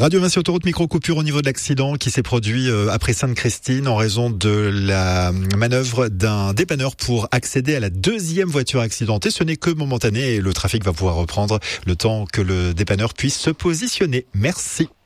Radio Vinci Autoroute, micro-coupure au niveau de l'accident qui s'est produit après Sainte-Christine en raison de la manœuvre d'un dépanneur pour accéder à la deuxième voiture accidentée. Ce n'est que momentané et le trafic va pouvoir reprendre le temps que le dépanneur puisse se positionner. Merci.